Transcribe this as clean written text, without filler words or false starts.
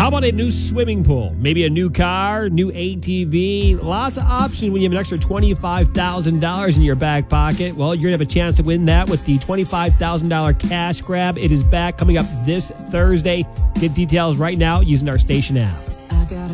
How about a new swimming pool? Maybe a new car, new ATV. Lots of options when you have an extra $25,000 in your back pocket. Well, you're going to have a chance to win that with the $25,000 cash grab. It is back coming up this Thursday. Get details right now using our station app. I got a